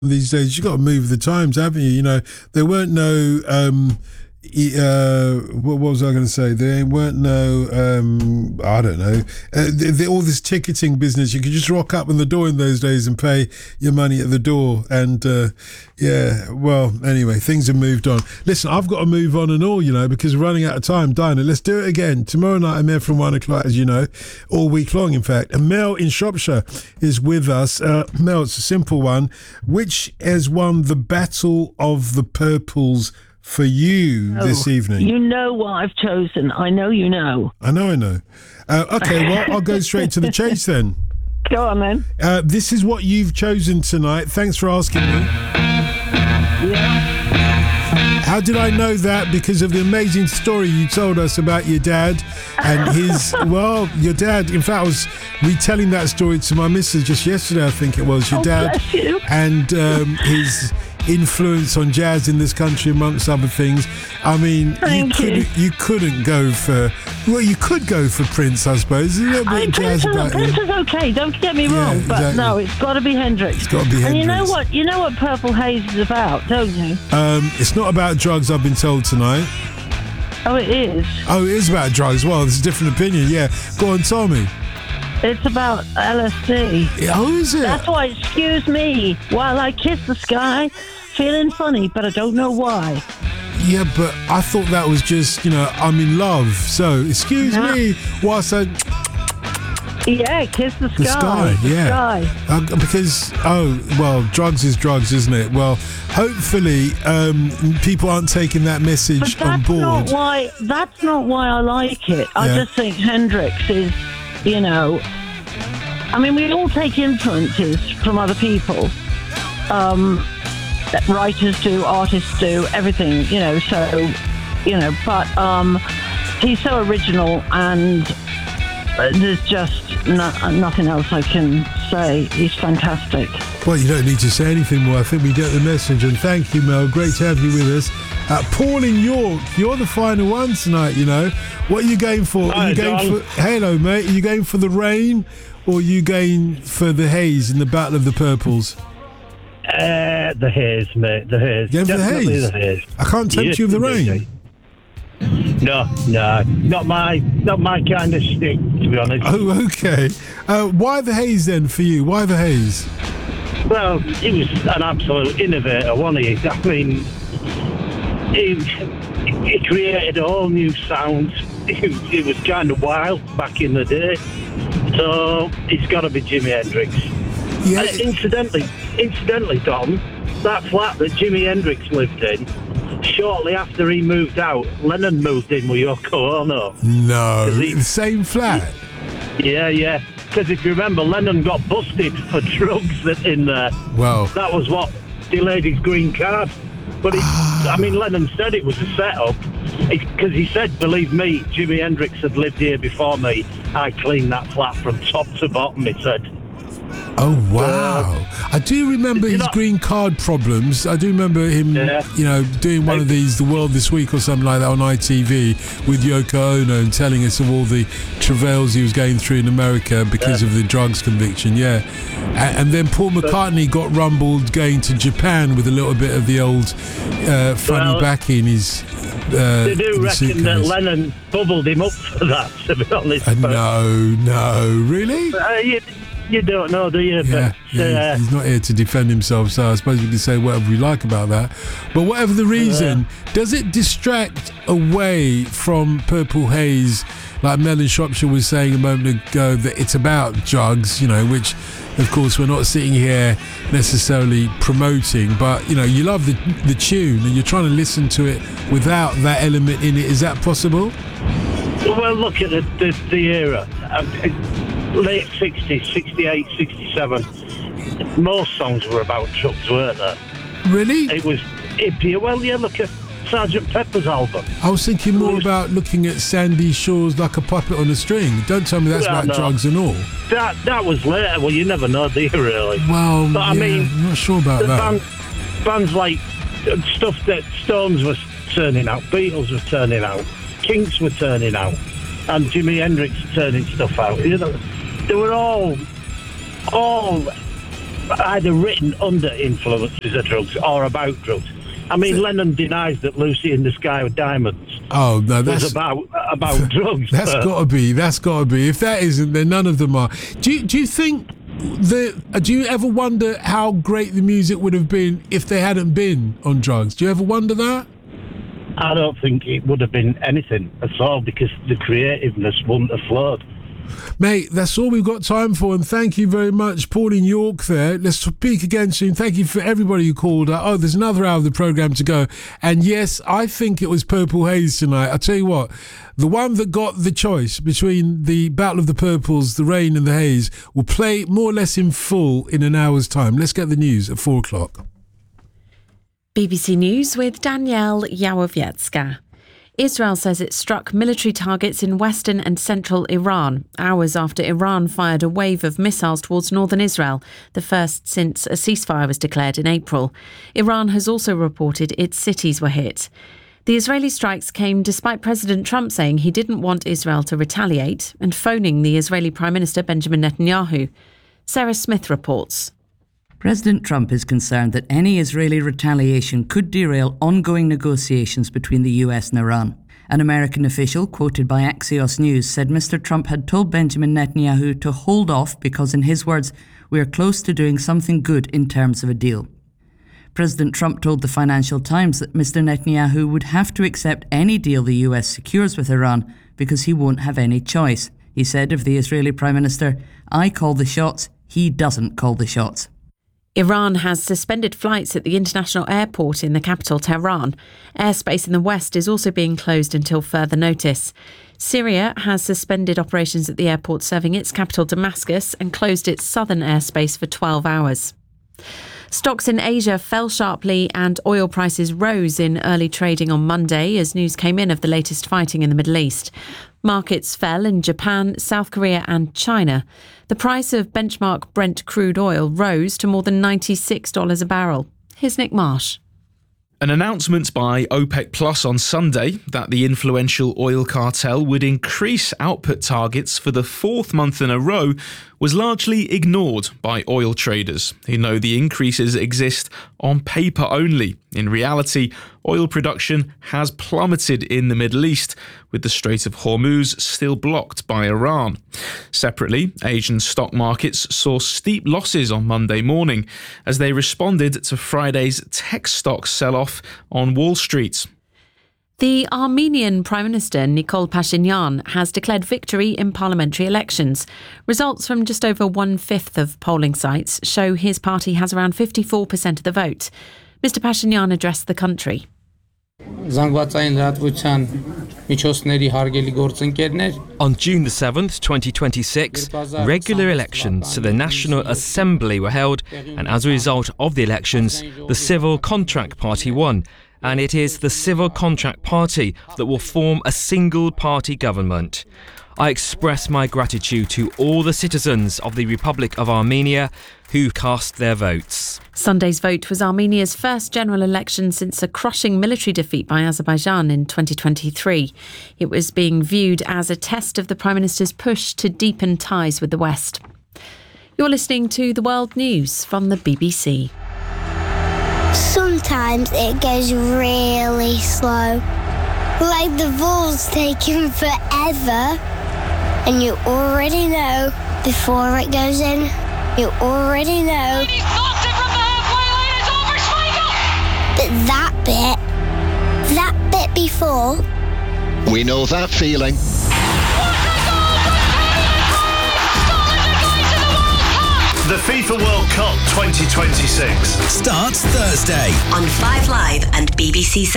these days. You got to move the times, haven't you? You know, there weren't no what was I going to say? There weren't no I don't know, all this ticketing business. You could just rock up on the door in those days and pay your money at the door. And well, anyway, things have moved on. Listen, I've got to move on and all, you know, because we're running out of time. Dinah, let's do it again tomorrow night. I'm here from 1 o'clock, as you know, all week long, in fact. And Mel in Shropshire is with us. Mel, it's a simple one. Which has won the Battle of the Purples for you this evening? You know what I've chosen. I know you know. I know. Okay, well, I'll go straight to the chase then. Go on then. This is what you've chosen tonight. Thanks for asking me. Yeah. How did I know that? Because of the amazing story you told us about your dad and his... Well, your dad... In fact, I was retelling that story to my missus just yesterday, I think it was. Your dad bless you. and his influence on jazz in this country, amongst other things. I mean, you couldn't go for... Well, you could go for Prince, I suppose. There's a little bit of jazz about Prince is okay, don't get me wrong, but exactly. No, it's got to be Hendrix. It's got to be Hendrix. And you know what Purple Haze is about, don't you? It's not about drugs, I've been told tonight. Oh, it is? Oh, it is about drugs. Well, there's a different opinion, yeah. Go on, tell me. It's about LSD. Oh, is it? That's why, excuse me, while I kiss the sky, feeling funny, but I don't know why. Yeah, but I thought that was just, you know, I'm in love. So, excuse me, whilst I... Yeah, kiss the sky. The sky, yeah. Sky. Because, well, drugs is drugs, isn't it? Well, hopefully people aren't taking that message on board. That's not why I like it. I just think Hendrix is, you know... I mean, we all take influences from other people. That writers do, artists do, everything, you know, so, you know, but he's so original and there's just nothing else I can say. He's fantastic. Well, you don't need to say anything more. I think we get the message. And thank you, Mel. Great to have you with us. Paul in York, you're the final one tonight, you know. What are you going for? Hi, Hello, mate. Are you going for the rain or are you going for the haze in the Battle of the Purples? The haze, mate. The haze. Going for the haze? I can't tempt you with the rain. No, not my kind of stick, to be honest. Oh, okay. Why the haze then for you? Why the haze? Well, he was an absolute innovator, wasn't he? I mean, he created a whole new sound. It was kind of wild back in the day. So it's got to be Jimi Hendrix. Yeah. Incidentally, Tom, that flat that Jimi Hendrix lived in, shortly after he moved out, Lennon moved in with Yoko Ono. No, the same flat? Yeah. Because if you remember, Lennon got busted for drugs in there. Well, that was what delayed his green card. But I mean, Lennon said it was a setup. Because he said, believe me, Jimi Hendrix had lived here before me. I cleaned that flat from top to bottom, he said. Oh, wow. I do remember his green card problems. I do remember him, you know, doing one of these, The World This Week or something like that on ITV with Yoko Ono and telling us of all the travails he was going through in America because of the drugs conviction, And then Paul McCartney got rumbled going to Japan with a little bit of the old funny baccy in his they do reckon that Lennon bubbled him up for that, to be honest. No, really? You don't know, do you? Yeah, he's not here to defend himself, so I suppose we can say whatever we like about that. But whatever the reason, does it distract away from Purple Haze, like Mel in Shropshire was saying a moment ago, that it's about drugs, you know, which, of course, we're not sitting here necessarily promoting, but, you know, you love the tune and you're trying to listen to it without that element in it. Is that possible? Well, look at the era. Late 60s, 68, 67. Most songs were about drugs, weren't they? Really? It was hippie. Well, yeah, look at Sgt. Pepper's album. I was thinking more about looking at Sandy Shaw's Like a Puppet on a String. Don't tell me that's about drugs and all. That was later. Well, you never know, do you, really? Well, but I mean, I'm not sure about that. Bands like stuff that Stones was turning out, Beatles were turning out, Kinks were turning out, and Jimi Hendrix turning stuff out. You know, they were all either written under influences of drugs or about drugs. I mean, Lennon denies that Lucy in the Sky with Diamonds was about drugs. That's got to be. If that isn't, then none of them are. Do you think do you ever wonder how great the music would have been if they hadn't been on drugs? Do you ever wonder that? I don't think it would have been anything at all because the creativeness wouldn't have flowed. Mate, that's all we've got time for, and thank you very much, Paul in York there. Let's speak again soon. Thank you for everybody who called. There's another hour of the programme to go. And yes, I think it was Purple Haze tonight. I'll tell you what, the one that got the choice between the Battle of the Purples, the Rain and the Haze, will play more or less in full in an hour's time. Let's get the news at 4 o'clock. BBC News with Danielle Yawowiecka. Israel says it struck military targets in western and central Iran, hours after Iran fired a wave of missiles towards northern Israel, the first since a ceasefire was declared in April. Iran has also reported its cities were hit. The Israeli strikes came despite President Trump saying he didn't want Israel to retaliate and phoning the Israeli Prime Minister Benjamin Netanyahu. Sarah Smith reports. President Trump is concerned that any Israeli retaliation could derail ongoing negotiations between the US and Iran. An American official, quoted by Axios News, said Mr. Trump had told Benjamin Netanyahu to hold off because, in his words, we are close to doing something good in terms of a deal. President Trump told the Financial Times that Mr. Netanyahu would have to accept any deal the US secures with Iran because he won't have any choice. He said of the Israeli Prime Minister, "I call the shots, he doesn't call the shots." Iran has suspended flights at the international airport in the capital, Tehran. Airspace in the west is also being closed until further notice. Syria has suspended operations at the airport serving its capital, Damascus, and closed its southern airspace for 12 hours. Stocks in Asia fell sharply and oil prices rose in early trading on Monday as news came in of the latest fighting in the Middle East. Markets fell in Japan, South Korea and China. The price of benchmark Brent crude oil rose to more than $96 a barrel. Here's Nick Marsh. An announcement by OPEC Plus on Sunday that the influential oil cartel would increase output targets for the fourth month in a row was largely ignored by oil traders, who know the increases exist on paper only. In reality, oil production has plummeted in the Middle East, with the Strait of Hormuz still blocked by Iran. Separately, Asian stock markets saw steep losses on Monday morning as they responded to Friday's tech stock sell-off on Wall Street. The Armenian Prime Minister Nikol Pashinyan has declared victory in parliamentary elections. Results from just over 1/5 of polling sites show his party has around 54% of the vote. Mr. Pashinyan addressed the country. On June the 7th, 2026, regular elections to the National Assembly were held, and as a result of the elections, the Civil Contract Party won. And it is the Civil Contract Party that will form a single-party government. I express my gratitude to all the citizens of the Republic of Armenia who cast their votes. Sunday's vote was Armenia's first general election since a crushing military defeat by Azerbaijan in 2023. It was being viewed as a test of the Prime Minister's push to deepen ties with the West. You're listening to The World News from the BBC. Sometimes it goes really slow. Like the ball's taking forever. And you already know before it goes in. You already know. And he's knocked it from the halfway line. It's over Schmeichel. But that bit before. We know that feeling. The FIFA World Cup 2026 starts Thursday on 5 Live and BBC